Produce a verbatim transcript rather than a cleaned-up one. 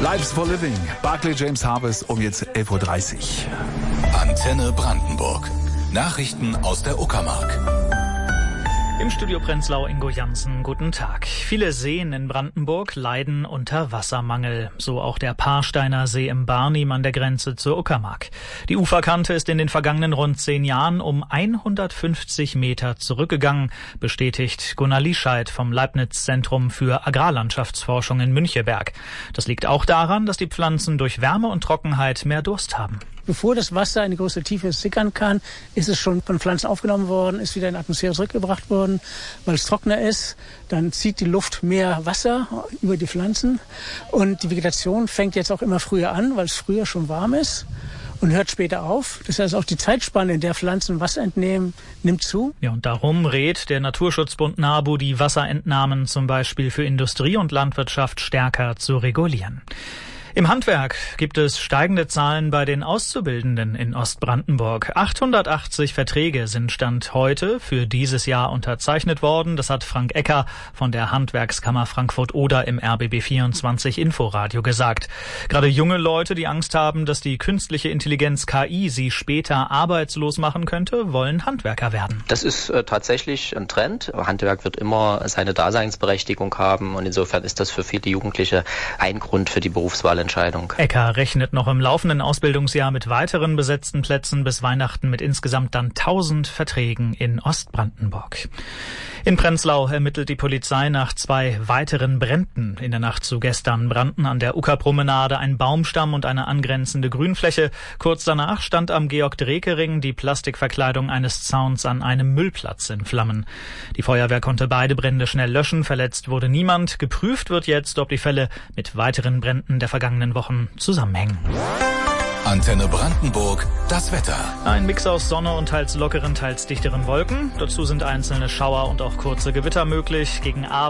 Lives for Living, Barclay James Harvest um jetzt elf Uhr dreißig. Antenne Brandenburg. Nachrichten aus der Uckermark. Im Studio Prenzlau Ingo Jansen, guten Tag. Viele Seen in Brandenburg leiden unter Wassermangel. So auch der Paarsteiner See im Barnim an der Grenze zur Uckermark. Die Uferkante ist in den vergangenen rund zehn Jahren um hundertfünfzig Meter zurückgegangen, bestätigt Gunnar Liescheid vom Leibniz-Zentrum für Agrarlandschaftsforschung in Müncheberg. Das liegt auch daran, dass die Pflanzen durch Wärme und Trockenheit mehr Durst haben. Bevor das Wasser in die große Tiefe sickern kann, ist es schon von Pflanzen aufgenommen worden, ist wieder in die Atmosphäre zurückgebracht worden, weil es trockener ist. Dann zieht die Luft mehr Wasser über die Pflanzen und die Vegetation fängt jetzt auch immer früher an, weil es früher schon warm ist und hört später auf. Das heißt, auch die Zeitspanne, in der Pflanzen Wasser entnehmen, nimmt zu. Ja, und darum rät der Naturschutzbund NABU, die Wasserentnahmen zum Beispiel für Industrie und Landwirtschaft stärker zu regulieren. Im Handwerk gibt es steigende Zahlen bei den Auszubildenden in Ostbrandenburg. achthundertachtzig Verträge sind Stand heute für dieses Jahr unterzeichnet worden. Das hat Frank Ecker von der Handwerkskammer Frankfurt-Oder im R B B vierundzwanzig Inforadio gesagt. Gerade junge Leute, die Angst haben, dass die künstliche Intelligenz K I sie später arbeitslos machen könnte, wollen Handwerker werden. Das ist äh, tatsächlich ein Trend. Handwerk wird immer seine Daseinsberechtigung haben und insofern ist das für viele Jugendliche ein Grund für die Berufswahl. Entscheidung. Ecker rechnet noch im laufenden Ausbildungsjahr mit weiteren besetzten Plätzen bis Weihnachten mit insgesamt dann tausend Verträgen in Ostbrandenburg. In Prenzlau ermittelt die Polizei nach zwei weiteren Bränden. In der Nacht zu gestern brannten an der Uckerpromenade ein Baumstamm und eine angrenzende Grünfläche. Kurz danach stand am Georg-Dreke-Ring die Plastikverkleidung eines Zauns an einem Müllplatz in Flammen. Die Feuerwehr konnte beide Brände schnell löschen, verletzt wurde niemand. Geprüft wird jetzt, ob die Fälle mit weiteren Bränden der vergangenen Wochen zusammenhängen. Antenne Brandenburg, das Wetter. Ein Mix aus Sonne und teils lockeren, teils dichteren Wolken. Dazu sind einzelne Schauer und auch kurze Gewitter möglich. Gegen Abend